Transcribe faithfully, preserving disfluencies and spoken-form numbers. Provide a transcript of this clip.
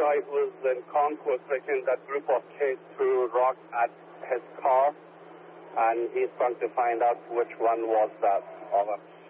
guy who was in Concourse taking that group of kids threw rock at his car, and he's trying to find out which one was that. Over.